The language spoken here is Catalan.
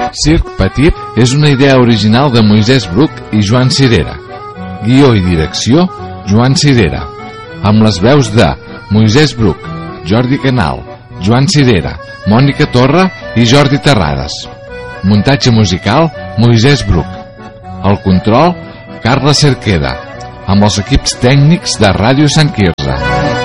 Circ Petit és una idea original de Moisès Bruc i Joan Cirera. Guió i direcció, Joan Cirera. Amb les veus de Moisès Bruc, Jordi Canal, Joan Cirera, Mònica Torra i Jordi Terrades. Muntatge musical, Moisès Bruc. El control, Carla Cerqueda. Amb els equips tècnics de Ràdio Sant Quirze.